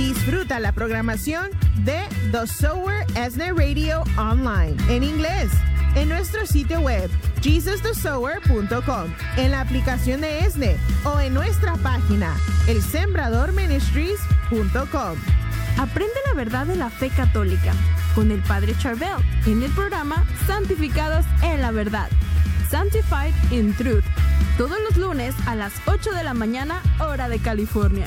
Disfruta la programación de The Sower ESNE Radio Online en inglés en nuestro sitio web JesusTheSower.com, en la aplicación de ESNE o en nuestra página elsembradorministries.com. Aprende la verdad de la fe católica con el Padre Charbel en el programa Santificados en la Verdad, Sanctified in Truth, todos los lunes a las 8 de la mañana, hora de California.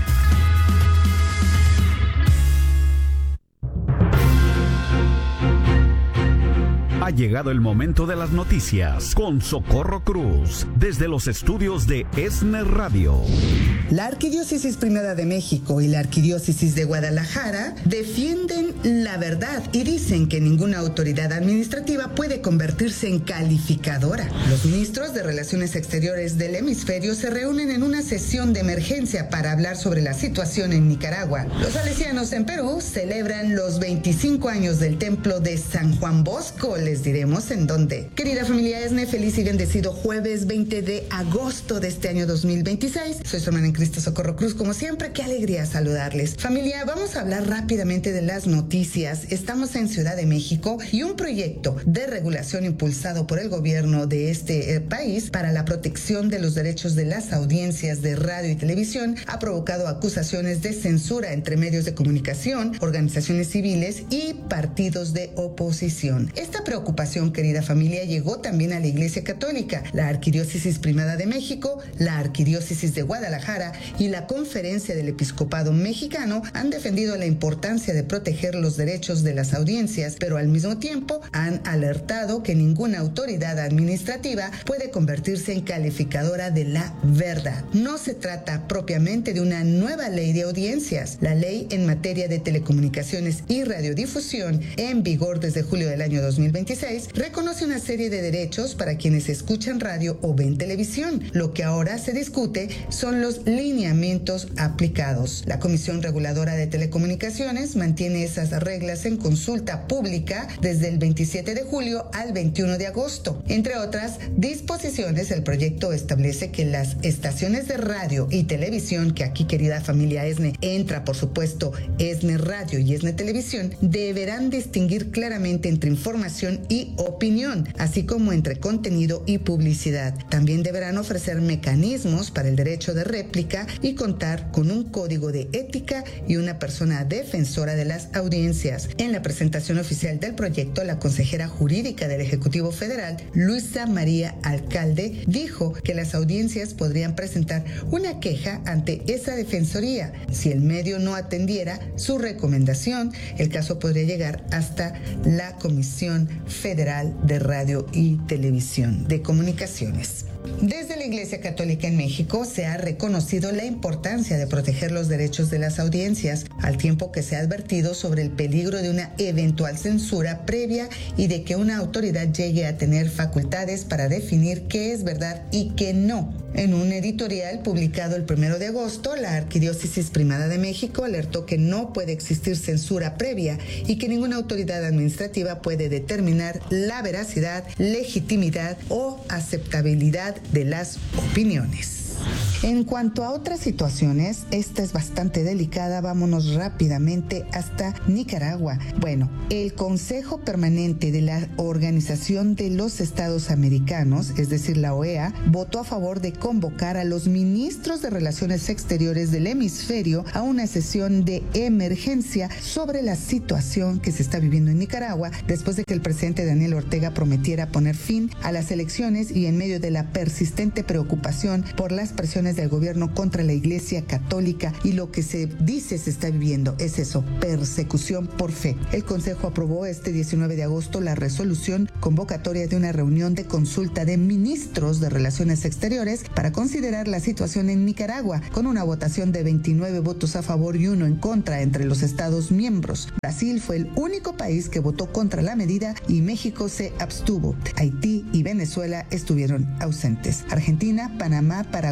Ha llegado el momento de las noticias con Socorro Cruz, desde los estudios de ESNE Radio. La Arquidiócesis Primada de México y la Arquidiócesis de Guadalajara defienden la verdad y dicen que ninguna autoridad administrativa puede convertirse en calificadora. Los ministros de Relaciones Exteriores del hemisferio se reúnen en una sesión de emergencia para hablar sobre la situación en Nicaragua. Los salesianos en Perú celebran los 25 años del templo de San Juan Bosco. Les diremos en dónde. Querida familia ESNE, feliz y bendecido jueves 20 de agosto de este año 2026. Soy su hermana en Cristo, Socorro Cruz, como siempre. Qué alegría saludarles. Familia, vamos a hablar rápidamente de las noticias. Estamos en Ciudad de México y un proyecto de regulación impulsado por el gobierno de este país para la protección de los derechos de las audiencias de radio y televisión ha provocado acusaciones de censura entre medios de comunicación, organizaciones civiles y partidos de oposición. Esta preocupación, querida familia, llegó también a la Iglesia Católica, la Arquidiócesis Primada de México, la Arquidiócesis de Guadalajara y la Conferencia del Episcopado Mexicano han defendido la importancia de proteger los derechos de las audiencias, pero al mismo tiempo han alertado que ninguna autoridad administrativa puede convertirse en calificadora de la verdad. No se trata propiamente de una nueva ley de audiencias. La ley en materia de telecomunicaciones y radiodifusión, en vigor desde julio del año 2026, reconoce una serie de derechos para quienes escuchan radio o ven televisión. Lo que ahora se discute son los lineamientos aplicados. La Comisión Reguladora de Telecomunicaciones mantiene esas reglas en consulta pública desde el 27 de julio al 21 de agosto. Entre otras disposiciones, el proyecto establece que las estaciones de radio y televisión, que aquí, querida familia ESNE, entra por supuesto ESNE Radio y ESNE Televisión, deberán distinguir claramente entre información y opinión, así como entre contenido y publicidad. También deberán ofrecer mecanismos para el derecho de réplica y contar con un código de ética y una persona defensora de las audiencias. En la presentación oficial del proyecto, la consejera jurídica del Ejecutivo Federal, Luisa María Alcalde, dijo que las audiencias podrían presentar una queja ante esa defensoría. Si el medio no atendiera su recomendación, el caso podría llegar hasta la Comisión Federal de Radio y Televisión de Comunicaciones. Desde la Iglesia Católica en México se ha reconocido la importancia de proteger los derechos de las audiencias, al tiempo que se ha advertido sobre el peligro de una eventual censura previa y de que una autoridad llegue a tener facultades para definir qué es verdad y qué no. En un editorial publicado el 1 de agosto, la Arquidiócesis Primada de México alertó que no puede existir censura previa y que ninguna autoridad administrativa puede determinar la veracidad, legitimidad o aceptabilidad de las opiniones. En cuanto a otras situaciones, esta es bastante delicada. Vámonos rápidamente hasta Nicaragua. Bueno, el Consejo Permanente de la Organización de los Estados Americanos, es decir, la OEA, votó a favor de convocar a los ministros de Relaciones Exteriores del hemisferio a una sesión de emergencia sobre la situación que se está viviendo en Nicaragua después de que el presidente Daniel Ortega prometiera poner fin a las elecciones y en medio de la persistente preocupación por las presiones del gobierno contra la Iglesia Católica, y lo que se dice se está viviendo es eso, persecución por fe. El Consejo aprobó este 19 de agosto la resolución convocatoria de una reunión de consulta de ministros de Relaciones Exteriores para considerar la situación en Nicaragua, con una votación de 29 votos a favor y 1 en contra entre los Estados miembros. Brasil fue el único país que votó contra la medida y México se abstuvo. Haití y Venezuela estuvieron ausentes. Argentina, Panamá, Paraguay,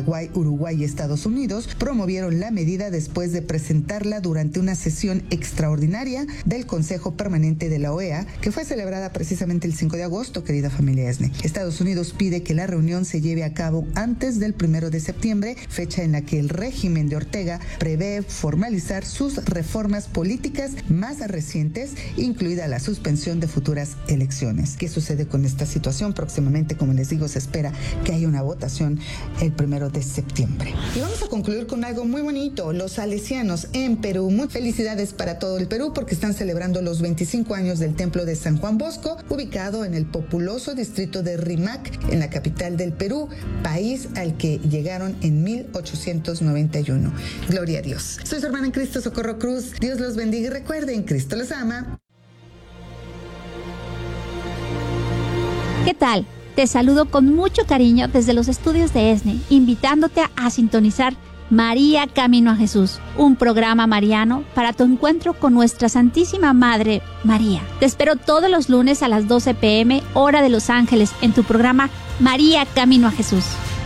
Uruguay y Estados Unidos promovieron la medida después de presentarla durante una sesión extraordinaria del Consejo Permanente de la OEA, que fue celebrada precisamente el 5 de agosto, querida familia ESNE. Estados Unidos pide que la reunión se lleve a cabo antes del 1 de septiembre, fecha en la que el régimen de Ortega prevé formalizar sus reformas políticas más recientes, incluida la suspensión de futuras elecciones. ¿Qué sucede con esta situación? Próximamente, como les digo, se espera que haya una votación el 1 de septiembre. Y vamos a concluir con algo muy bonito. Los salesianos en Perú, muy felicidades para todo el Perú porque están celebrando los 25 años del Templo de San Juan Bosco, ubicado en el populoso distrito de Rímac, en la capital del Perú, país al que llegaron en 1891. Gloria a Dios. Soy su hermana en Cristo, Socorro Cruz. Dios los bendiga y recuerden, Cristo los ama. ¿Qué tal? Te saludo con mucho cariño desde los estudios de ESNE, invitándote a sintonizar María Camino a Jesús, un programa mariano para tu encuentro con nuestra Santísima Madre María. Te espero todos los lunes a las 12 p.m., hora de Los Ángeles, en tu programa María Camino a Jesús.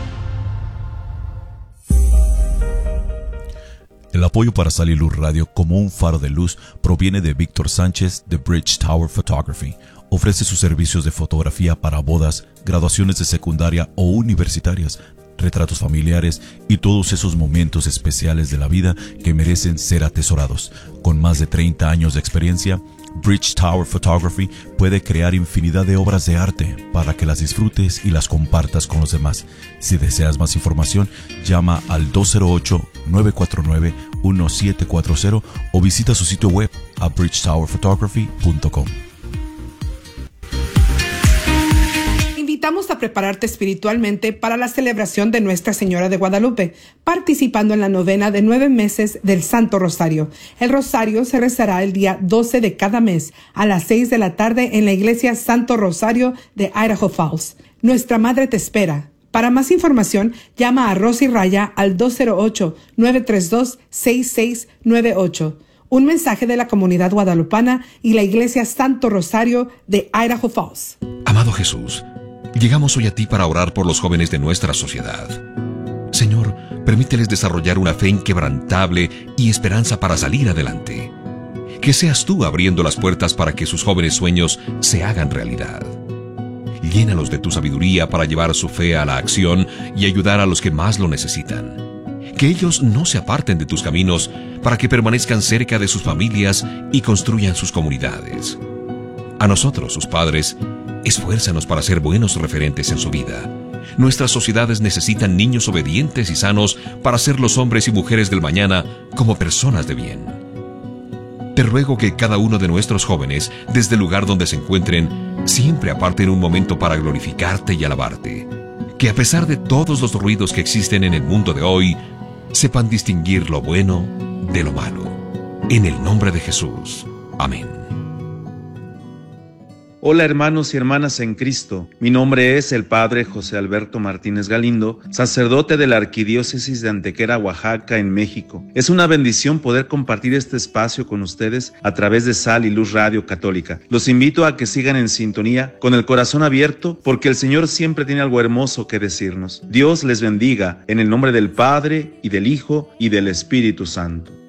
El apoyo para Sal y Luz Radio como un faro de luz proviene de Víctor Sánchez de Bridge Tower Photography. Ofrece sus servicios de fotografía para bodas, graduaciones de secundaria o universitarias, retratos familiares y todos esos momentos especiales de la vida que merecen ser atesorados. Con más de 30 años de experiencia, Bridge Tower Photography puede crear infinidad de obras de arte para que las disfrutes y las compartas con los demás. Si deseas más información, llama al 208-949-1740 o visita su sitio web a bridgetowerphotography.com. Invitamos a prepararte espiritualmente para la celebración de Nuestra Señora de Guadalupe, participando en la novena de 9 meses del Santo Rosario. El Rosario se rezará el día 12 de cada mes a las 6 de la tarde en la Iglesia Santo Rosario de Idaho Falls. Nuestra Madre te espera. Para más información, llama a Rosy Raya al 208-932-6698. Un mensaje de la comunidad guadalupana y la Iglesia Santo Rosario de Idaho Falls. Amado Jesús, llegamos hoy a ti para orar por los jóvenes de nuestra sociedad. Señor, permíteles desarrollar una fe inquebrantable y esperanza para salir adelante. Que seas tú abriendo las puertas para que sus jóvenes sueños se hagan realidad. Llénalos de tu sabiduría para llevar su fe a la acción y ayudar a los que más lo necesitan. Que ellos no se aparten de tus caminos para que permanezcan cerca de sus familias y construyan sus comunidades. A nosotros, sus padres, esfuérzanos para ser buenos referentes en su vida. Nuestras sociedades necesitan niños obedientes y sanos para ser los hombres y mujeres del mañana como personas de bien. Te ruego que cada uno de nuestros jóvenes, desde el lugar donde se encuentren, siempre aparten un momento para glorificarte y alabarte. Que a pesar de todos los ruidos que existen en el mundo de hoy, sepan distinguir lo bueno de lo malo. En el nombre de Jesús. Amén. Hola hermanos y hermanas en Cristo, mi nombre es el Padre José Alberto Martínez Galindo, sacerdote de la Arquidiócesis de Antequera, Oaxaca, en México. Es una bendición poder compartir este espacio con ustedes a través de Sal y Luz Radio Católica. Los invito a que sigan en sintonía, con el corazón abierto, porque el Señor siempre tiene algo hermoso que decirnos. Dios les bendiga, en el nombre del Padre, y del Hijo, y del Espíritu Santo.